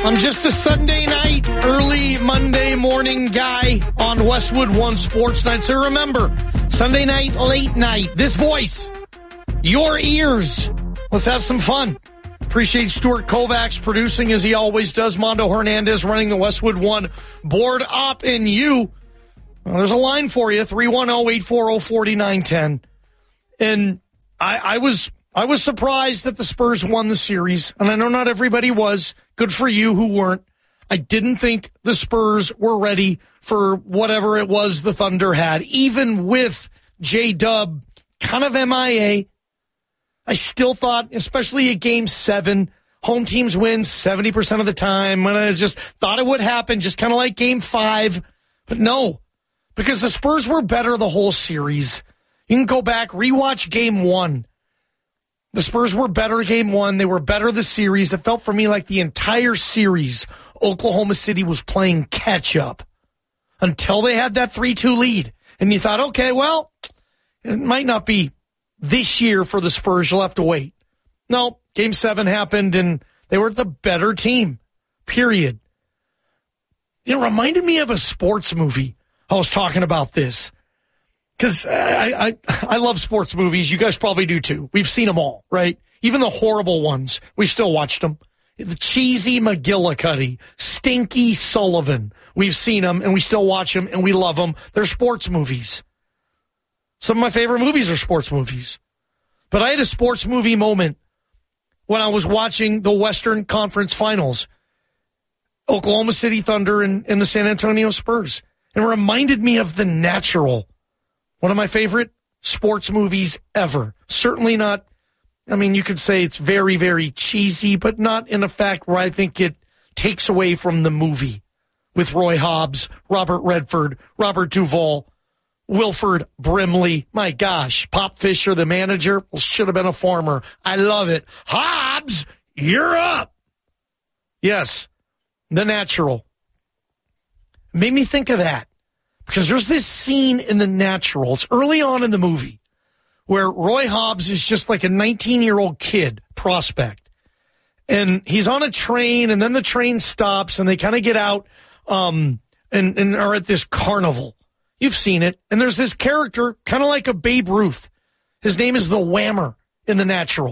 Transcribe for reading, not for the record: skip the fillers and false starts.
I'm just a Sunday night, early Monday morning guy on Westwood One Sports Night. So remember, Sunday night, late night, this voice, your ears. Let's have some fun. Appreciate Stuart Kovacs producing as he always does. Mondo Hernandez running the Westwood One board op and you. Well, there's a line for you, 310-840-4910. And I was surprised that the Spurs won the series, and I know not everybody was. Good for you who weren't. I didn't think the Spurs were ready for whatever it was the Thunder had, even with J-Dub kind of MIA. I still thought, especially at Game 7, home teams win 70% of the time. And I just thought it would happen, just kind of like Game 5. But no, because the Spurs were better the whole series. You can go back, rewatch Game 1. The Spurs were better Game 1. They were better the series. It felt for me like the entire series, Oklahoma City was playing catch-up until they had that 3-2 lead. And you thought, okay, well, it might not be this year for the Spurs. You'll have to wait. No, Game 7 happened, and they were the better team, period. It reminded me of a sports movie. I was talking about this. Because I love sports movies. You guys probably do too. We've seen them all, right? Even the horrible ones. We still watched them. The cheesy McGillicuddy, Stinky Sullivan. We've seen them, and we still watch them, and we love them. They're sports movies. Some of my favorite movies are sports movies. But I had a sports movie moment when I was watching the Western Conference Finals. Oklahoma City Thunder and the San Antonio Spurs. And it reminded me of The Natural. One of my favorite sports movies ever. Certainly not, I mean, you could say it's very, very cheesy, but not in a fact where I think it takes away from the movie. With Roy Hobbs, Robert Redford, Robert Duvall, Wilford Brimley. My gosh, Pop Fisher, the manager, should have been a farmer. I love it. Hobbs, you're up. Yes, The Natural. Made me think of that. Because there's this scene in The Natural, it's early on in the movie, where Roy Hobbs is just like a 19-year-old kid prospect. And he's on a train, and then the train stops, and they kind of get out and are at this carnival. You've seen it. And there's this character, kind of like a Babe Ruth. His name is the Whammer in The Natural.